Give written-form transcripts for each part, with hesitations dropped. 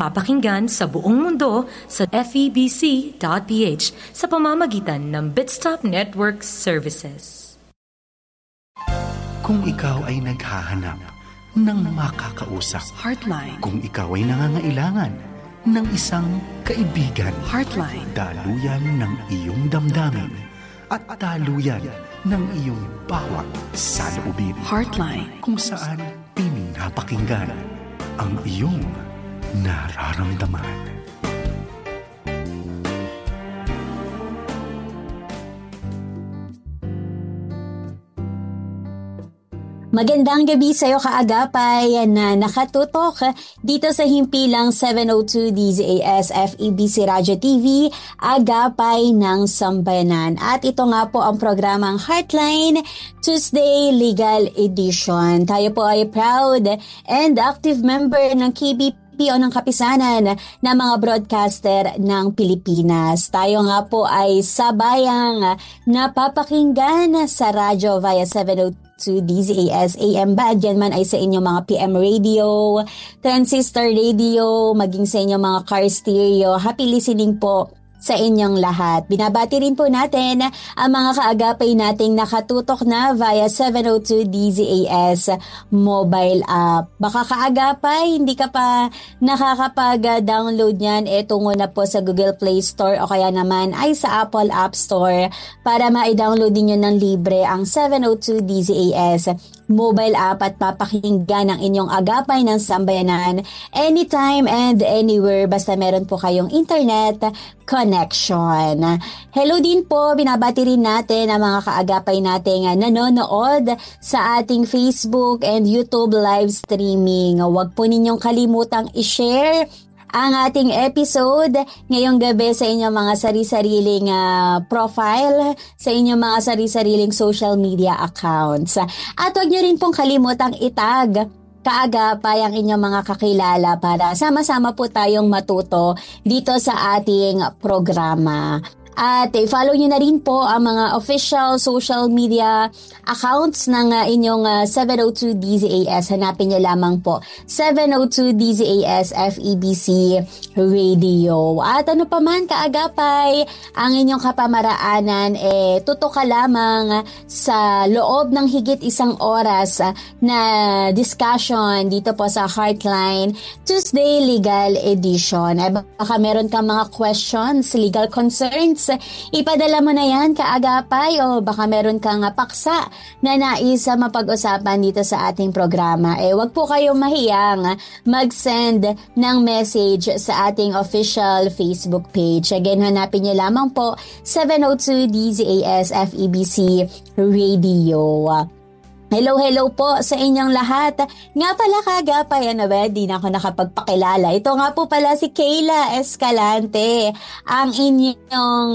mapapakinggan sa buong mundo sa febc.ph sa pamamagitan ng Bitstop Network Services. Kung ikaw ay naghahanap ng makakausap, Heartline. Kung ikaw ay nangangailangan ng isang kaibigan, Heartline. Daluyan ng iyong damdamin at daluyan ng iyong bawat saloobin. Heartline. Kung saan pinapakinggan ang iyong nararamdaman. Magandang gabi sa iyo kaagapay na nakatutok dito sa himpilang 702 DZAS FEBC Radio TV, Agapay ng Sambayanan. At ito nga po ang programang Heartline Tuesday Legal Edition. Tayo po ay proud and active member ng KBP o ng kapisanan ng mga broadcaster ng Pilipinas. Tayo nga po ay sabayang napapakinggan sa radyo via 702 DZAS AM band. Yan man ay sa inyong mga PM radio, transistor radio, maging sa inyong mga car stereo. Happy listening po sa inyong lahat. Binabati rin po natin ang mga kaagapay nating nakatutok na via 702 DZAS mobile app. Baka kaagapay, hindi ka pa nakakapag-download niyan, tungo na po sa Google Play Store o kaya naman ay sa Apple App Store para ma-download niyo ng libre ang 702 DZAS mobile app at papakinggan ang inyong agapay ng sambayanan anytime and anywhere basta meron po kayong internet connection. Hello din po, binabati rin natin ang mga kaagapay nating nanonood sa ating Facebook and YouTube live streaming. Huwag po ninyong kalimutang i-share ang ating episode ngayong gabi sa inyong mga sari-sariling profile, sa inyong mga sari-sariling social media accounts. At huwag nyo rin pong kalimutang itag kaagapay ang inyong mga kakilala para sama-sama po tayong matuto dito sa ating programa. At follow nyo na rin po ang mga official social media accounts ng inyong 702 DZAS. Hanapin nyo lamang po 702 DZAS FEBC Radio. At ano pa man kaagapay ang inyong kapamaraanan, tutok ka lamang sa loob ng higit isang oras na discussion dito po sa Heartline Tuesday Legal Edition. Baka meron kang mga questions, legal concerns, ipadala mo na yan kaagapay o baka meron kang paksa na nais mapag-usapan dito sa ating programa. Wag po kayong mahiyang mag-send ng message sa ating official Facebook page. Again, hanapin niyo lamang po 702 DZAS FEBC Radio. Hello po sa inyong lahat. Nga pala kaagapay, di na ako nakapagpakilala. Ito nga po pala si Kayla Escalante, ang inyong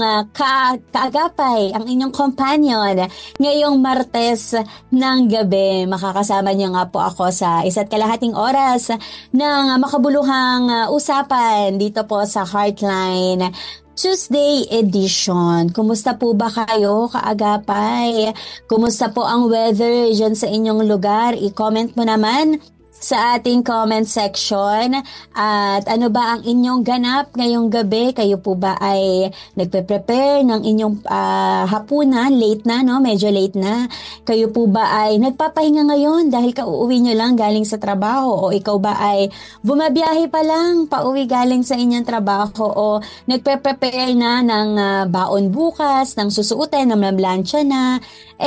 kaagapay, ang inyong companion. Ngayong Martes ng gabi, makakasama niyo nga po ako sa 1.5 oras ng makabuluhang usapan dito po sa Heartline Tuesday edition. Kumusta po ba kayo kaagapay? Kumusta po ang weather dyan sa inyong lugar? I-comment mo naman sa ating comment section. At ano ba ang inyong ganap ngayong gabi? Kayo po ba ay nagpe-prepare ng inyong hapunan? Late na, no? Medyo late na. Kayo po ba ay nagpapahinga ngayon dahil kauuwi nyo lang galing sa trabaho? O ikaw ba ay bumabiyahe pa lang pauwi galing sa inyong trabaho? O nagpe-prepare na ng baon bukas, ng susuotin, ng mamlansya na?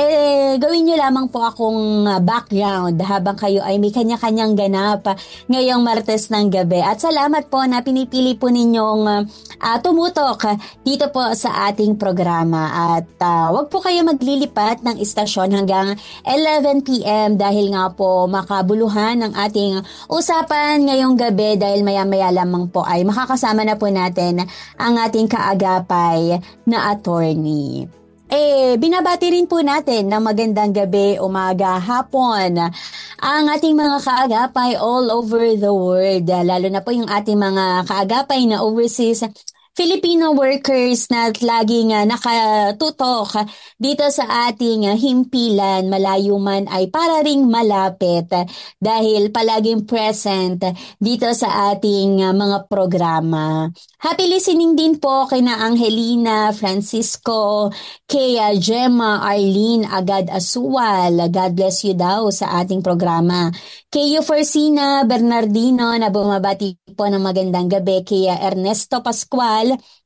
Gawin nyo lamang po akong background habang kayo ay may kanya-kanyang ganap ngayong Martes ng gabi. At salamat po na pinipili po ninyong tumutok dito po sa ating programa. At wag po kayo maglilipat ng istasyon hanggang 11 p.m. dahil nga po makabuluhan ng ating usapan ngayong gabi dahil maya-maya lamang po ay makakasama na po natin ang ating kaagapay na attorney. Binabati rin po natin ng magandang gabi, umaga, hapon ang ating mga kaagapay all over the world. Lalo na po yung ating mga kaagapay na overseas Filipino workers na laging nakatutok dito sa ating himpilan, malayo man ay para ring malapit dahil palaging present dito sa ating mga programa. Happy listening din po kay na Angelina Francisco, kay Gemma Arlene Agad Asual. God bless you daw sa ating programa. Kay Euforsina Bernardino na bumabati po ng magandang gabi, kay Ernesto Pascual,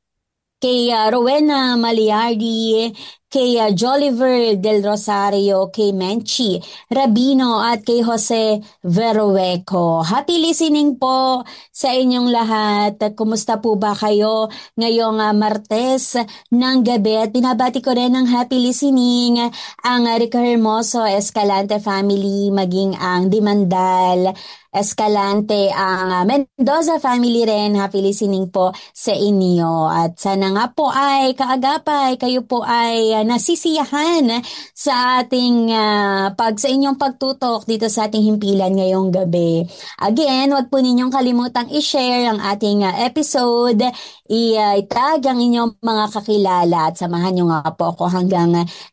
kay Rowena Maliardi, kay Joliver Del Rosario, kay Menchi Rabino at kay Jose Veroeco. Happy listening po sa inyong lahat. Kumusta po ba kayo ngayong Martes ng gabi? At binabati ko rin ng happy listening ang Rico Hermoso Escalante family, maging ang Dimandal Escalante, ang Mendoza family rin. Happy listening po sa inyo. At sana nga po ay kaagapay, kayo po ay nasisiyahan sa ating sa inyong pagtutok dito sa ating himpilan ngayong gabi. Again, wag po ninyong kalimutang i-share ang ating episode, i-tag ang inyong mga kakilala at samahan nyo nga po ako hanggang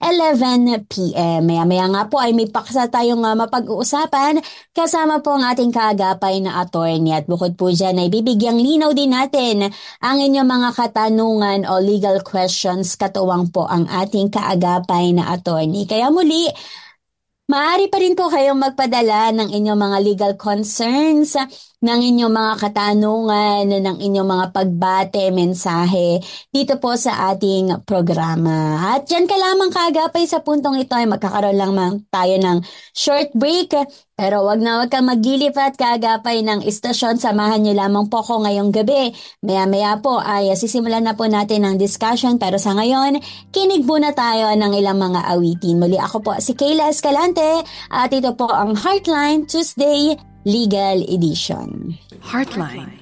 11 p.m. Maya-maya nga po ay may paksa tayong mapag-uusapan kasama po ang ating kaagapay na attorney. At bukod po dyan ay bibigyang linaw din natin ang inyong mga katanungan o legal questions, katuwang po ang ating kaagapay na attorney. Kaya muli, maaari pa rin po kayong magpadala ng inyong mga legal concerns, ng inyong mga katanungan, ng inyong mga pagbate, mensahe dito po sa ating programa. At dyan ka lamang kaagapay sa puntong ito ay magkakaroon lang tayo ng short break. Pero wag kang magilip at kaagapay ng istasyon. Samahan niyo lamang po ko ngayong gabi. Maya-maya po ay sisimulan na po natin ang discussion. Pero sa ngayon, kinig muna tayo ng ilang mga awitin. Muli ako po si Kayla Escalante at ito po ang Heartline Tuesday Legal Edition. Heartline